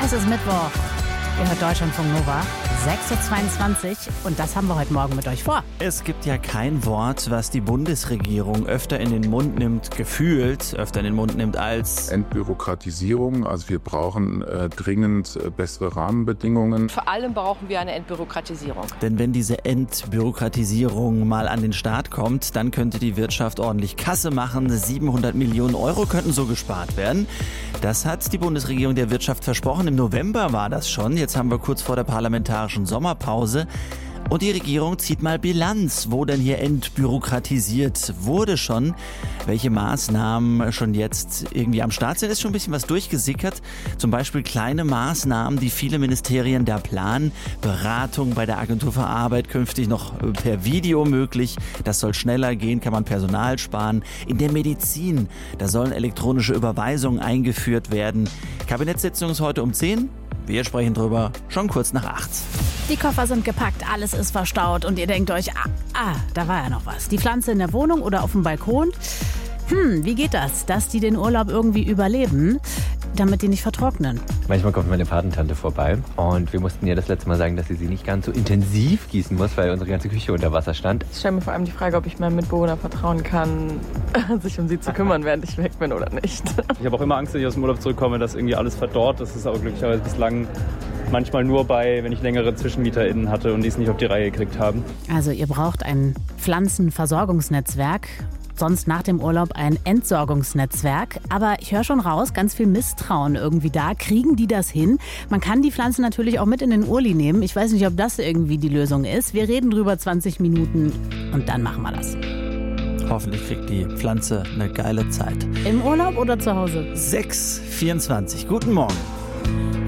Es ist Mittwoch. Ihr hört Deutschlandfunk Nova, 6.22 Uhr und das haben wir heute Morgen mit euch vor. Es gibt ja kein Wort, was die Bundesregierung öfter in den Mund nimmt, gefühlt öfter in den Mund nimmt als Entbürokratisierung. Also wir brauchen dringend bessere Rahmenbedingungen. Vor allem brauchen wir eine Entbürokratisierung. Denn wenn diese Entbürokratisierung mal an den Start kommt, dann könnte die Wirtschaft ordentlich Kasse machen. 700 Millionen Euro könnten so gespart werden. Das hat die Bundesregierung der Wirtschaft versprochen. Im November war das schon. Jetzt haben wir kurz vor der parlamentarischen Sommerpause. Und die Regierung zieht mal Bilanz, wo denn hier entbürokratisiert wurde schon. Welche Maßnahmen schon jetzt irgendwie am Start sind, ist schon ein bisschen was durchgesickert. Zum Beispiel kleine Maßnahmen, die viele Ministerien da planen. Beratung bei der Agentur für Arbeit künftig noch per Video möglich. Das soll schneller gehen, kann man Personal sparen. In der Medizin, da sollen elektronische Überweisungen eingeführt werden. Kabinettssitzung ist heute um 10. Wir sprechen drüber schon kurz nach 8. Die Koffer sind gepackt, alles ist verstaut und ihr denkt euch, da war ja noch was. Die Pflanze in der Wohnung oder auf dem Balkon? Wie geht das, dass die den Urlaub irgendwie überleben, damit die nicht vertrocknen? Manchmal kommt meine Patentante vorbei und wir mussten ihr das letzte Mal sagen, dass sie nicht ganz so intensiv gießen muss, weil unsere ganze Küche unter Wasser stand. Ich stelle mir vor allem die Frage, ob ich meinem Mitbewohner vertrauen kann, sich um sie zu kümmern, während ich weg bin oder nicht. Ich habe auch immer Angst, wenn ich aus dem Urlaub zurückkomme, dass irgendwie alles verdorrt. Das ist aber glücklicherweise bislang manchmal nur wenn ich längere ZwischenmieterInnen hatte und die es nicht auf die Reihe gekriegt haben. Also ihr braucht ein Pflanzenversorgungsnetzwerk. Sonst nach dem Urlaub ein Entsorgungsnetzwerk. Aber ich höre schon raus, ganz viel Misstrauen irgendwie da. Kriegen die das hin? Man kann die Pflanzen natürlich auch mit in den Urli nehmen. Ich weiß nicht, ob das irgendwie die Lösung ist. Wir reden drüber 20 Minuten und dann machen wir das. Hoffentlich kriegt die Pflanze eine geile Zeit. Im Urlaub oder zu Hause? 6.24. Guten Morgen.